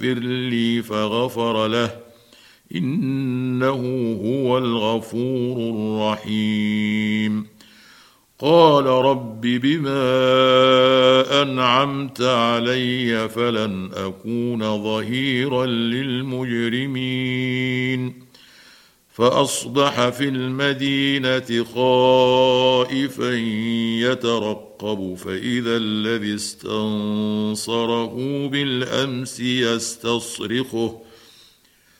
اغفر لي فغفر له إنه هو الغفور الرحيم. قال رب بما أنعمت علي فلن أكون ظهيرا للمجرمين. فأصبح في المدينة خائفا يترقب فإذا الذي استنصره بالأمس يستصرخه